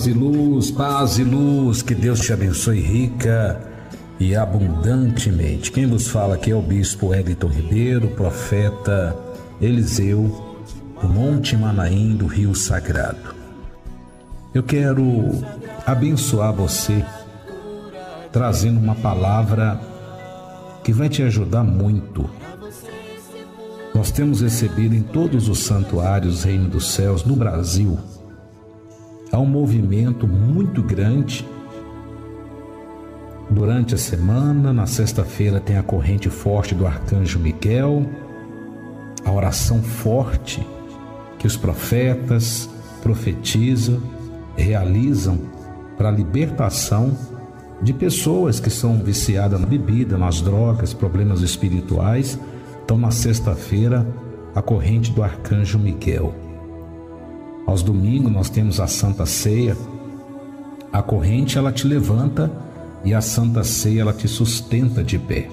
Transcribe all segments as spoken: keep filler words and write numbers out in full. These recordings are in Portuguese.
E luz, paz e luz, que Deus te abençoe rica e abundantemente. Quem vos fala aqui é o bispo Wellington Ribeiro, profeta Eliseu, do Monte Manaim, do Rio Sagrado. Eu quero abençoar você, trazendo uma palavra que vai te ajudar muito. Nós temos recebido em todos os santuários Reino dos Céus no Brasil. Há um movimento muito grande. Durante a semana, na sexta-feira, tem a corrente forte do Arcanjo Miguel, a oração forte que os profetas profetizam, realizam para a libertação de pessoas que são viciadas na bebida, nas drogas, problemas espirituais. Então, na sexta-feira, a corrente do Arcanjo Miguel. Aos domingos nós temos a Santa Ceia. A corrente ela te levanta e a Santa Ceia ela te sustenta de pé.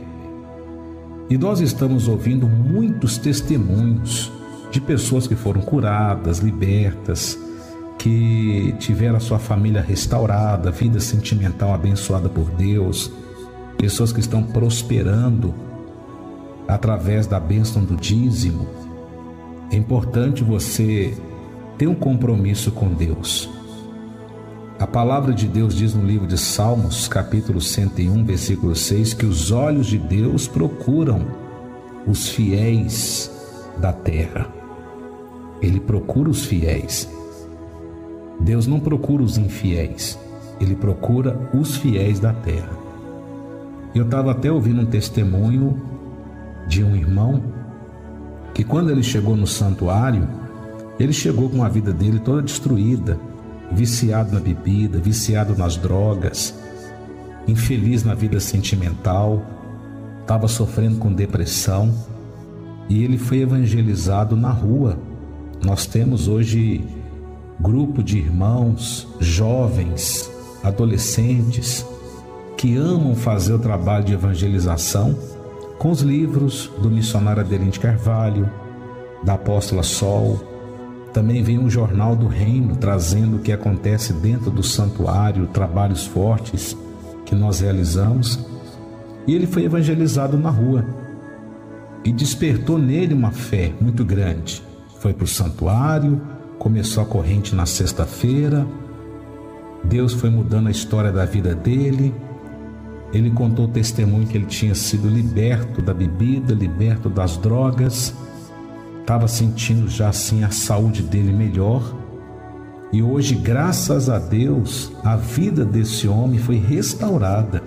E nós estamos ouvindo muitos testemunhos de pessoas que foram curadas, libertas, que tiveram a sua família restaurada, vida sentimental abençoada por Deus, pessoas que estão prosperando através da bênção do dízimo. É importante você ter um compromisso com Deus. A palavra de Deus diz no livro de Salmos, capítulo cento e um, versículo seis, que os olhos de Deus procuram os fiéis da terra. Ele procura os fiéis. Deus não procura os infiéis, Ele procura os fiéis da terra. Eu estava até ouvindo um testemunho de um irmão que, quando ele chegou no santuário, ele chegou com a vida dele toda destruída, viciado na bebida, viciado nas drogas, infeliz na vida sentimental, estava sofrendo com depressão, e ele foi evangelizado na rua. Nós temos hoje grupo de irmãos, jovens, adolescentes, que amam fazer o trabalho de evangelização com os livros do missionário Adelino Carvalho, da apóstola Sol. Também vem um jornal do reino trazendo o que acontece dentro do santuário, trabalhos fortes que nós realizamos. E ele foi evangelizado na rua e despertou nele uma fé muito grande. Foi para o santuário, começou a corrente na sexta-feira. Deus foi mudando a história da vida dele. Ele contou o testemunho que ele tinha sido liberto da bebida, liberto das drogas. Estava sentindo já assim a saúde dele melhor. E hoje, graças a Deus, a vida desse homem foi restaurada.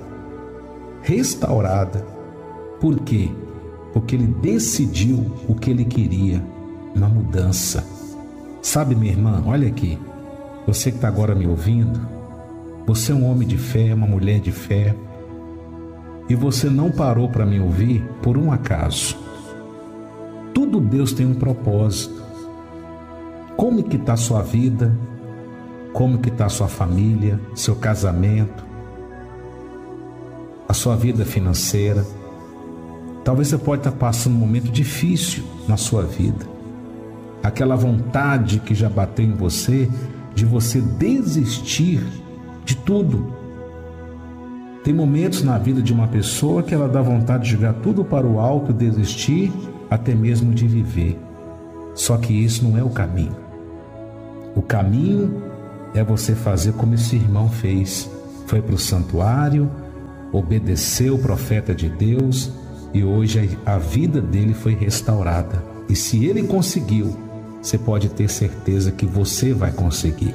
Restaurada. Por quê? Porque ele decidiu o que ele queria, uma mudança. Sabe, minha irmã, olha aqui. Você que está agora me ouvindo, você é um homem de fé, uma mulher de fé. E você não parou para me ouvir por um acaso. Tudo Deus tem um propósito. Como que está a sua vida? Como que está a sua família, seu casamento, a sua vida financeira? Talvez você pode estar passando um momento difícil na sua vida. Aquela vontade que já bateu em você de você desistir de tudo. Tem momentos na vida de uma pessoa que ela dá vontade de jogar tudo para o alto, desistir, até mesmo de viver. Só que isso não é o caminho. O caminho é você fazer como esse irmão fez. Foi para o santuário, obedeceu o profeta de Deus e hoje a vida dele foi restaurada. E se ele conseguiu, você pode ter certeza que você vai conseguir.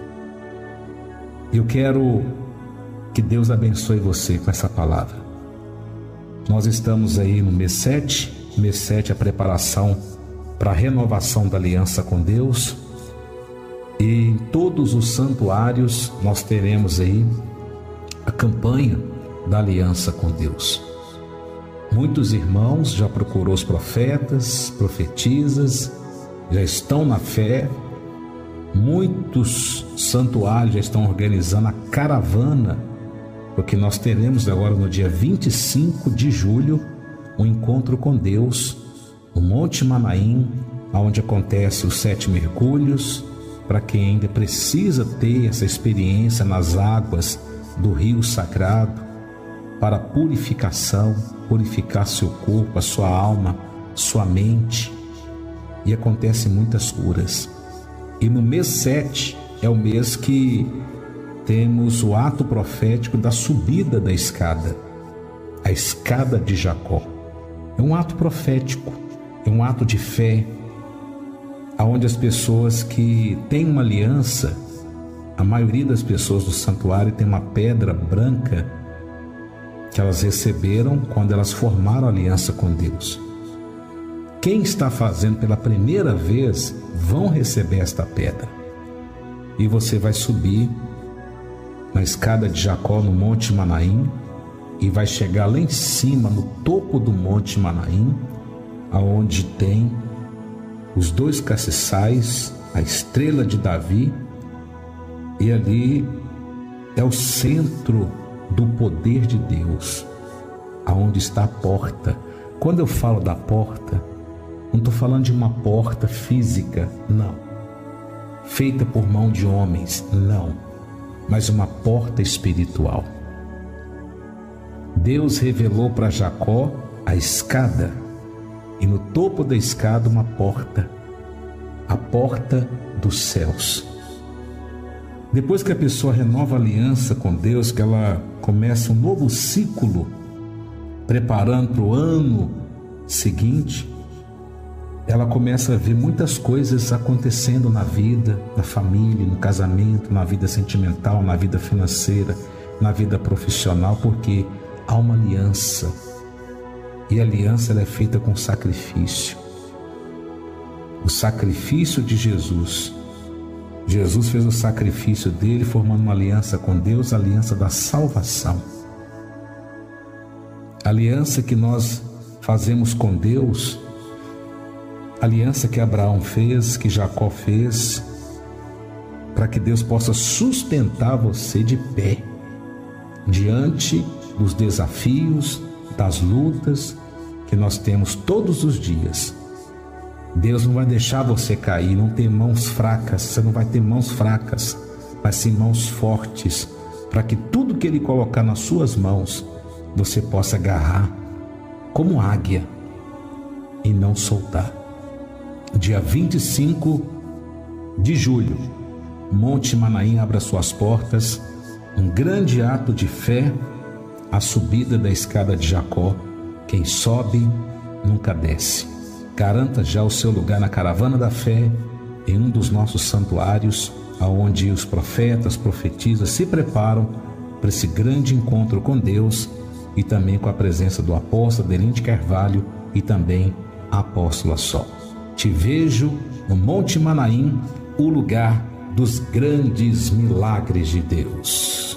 Eu quero que Deus abençoe você com essa palavra. Nós estamos aí no mês sete. Mês sete é a preparação para a renovação da aliança com Deus. E em todos os santuários nós teremos aí a campanha da aliança com Deus. Muitos irmãos já procurou os profetas, profetisas, já estão na fé. Muitos santuários já estão organizando a caravana, porque nós teremos agora no dia vinte e cinco de julho um encontro com Deus no Monte Manaim, onde acontece os sete mergulhos, para quem ainda precisa ter essa experiência nas águas do rio sagrado, para purificação, purificar seu corpo, a sua alma, sua mente. E acontecem muitas curas. E no mês sete é o mês que temos o ato profético da subida da escada, a escada de Jacó. É um ato profético, é um ato de fé, onde as pessoas que têm uma aliança, a maioria das pessoas do santuário tem uma pedra branca que elas receberam quando elas formaram aliança com Deus. Quem está fazendo pela primeira vez vão receber esta pedra. E você vai subir na escada de Jacó no Monte Manaim e vai chegar lá em cima, no topo do Monte Manaim, aonde tem os dois castiçais, a estrela de Davi, e ali é o centro do poder de Deus, aonde está a porta. Quando eu falo da porta, não estou falando de uma porta física, não, feita por mão de homens, não, mas uma porta espiritual. Deus revelou para Jacó a escada, e no topo da escada uma porta, a porta dos céus. Depois que a pessoa renova a aliança com Deus, que ela começa um novo ciclo, preparando para o ano seguinte, ela começa a ver muitas coisas acontecendo na vida, na família, no casamento, na vida sentimental, na vida financeira, na vida profissional, porque há uma aliança. E a aliança ela é feita com sacrifício. O sacrifício de Jesus. Jesus fez o sacrifício dele, formando uma aliança com Deus, a aliança da salvação. A aliança que nós fazemos com Deus, a aliança que Abraão fez, que Jacó fez, para que Deus possa sustentar você de pé, diante dos desafios, das lutas que nós temos todos os dias. Deus não vai deixar você cair, não ter mãos fracas, você não vai ter mãos fracas, mas sim mãos fortes, para que tudo que Ele colocar nas suas mãos, você possa agarrar como águia e não soltar. Dia vinte e cinco de julho, Monte Manaim abre as suas portas, um grande ato de fé, a subida da escada de Jacó. Quem sobe nunca desce. Garanta já o seu lugar na caravana da fé, em um dos nossos santuários, aonde os profetas, profetisas se preparam para esse grande encontro com Deus e também com a presença do apóstolo Adelinte Carvalho e também a apóstola Sol. Te vejo no Monte Manaim, o lugar dos grandes milagres de Deus.